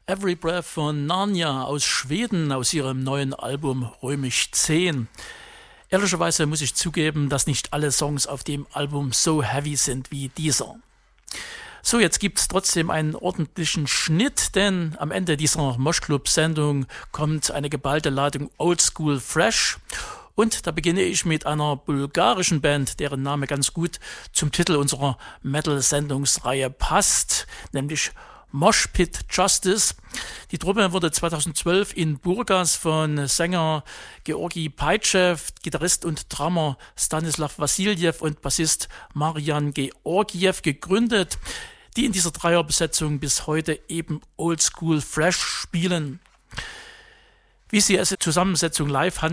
Every Breath von Narnia aus Schweden, aus ihrem neuen Album Römisch 10. Ehrlicherweise muss ich zugeben, dass nicht alle Songs auf dem Album so heavy sind wie dieser. So, jetzt gibt's trotzdem einen ordentlichen Schnitt, denn am Ende dieser Moshclub-Sendung kommt eine geballte Ladung Oldschool Fresh. Und da beginne ich mit einer bulgarischen Band, deren Name ganz gut zum Titel unserer Metal-Sendungsreihe passt, nämlich Mosh Pit Justice. Die Truppe wurde 2012 in Burgas von Sänger Georgi Peitschew, Gitarrist und Drummer Stanislav Vassiljew und Bassist Marian Georgiev gegründet, die in dieser Dreierbesetzung bis heute eben Oldschool Fresh spielen. Wie sie als Zusammensetzung live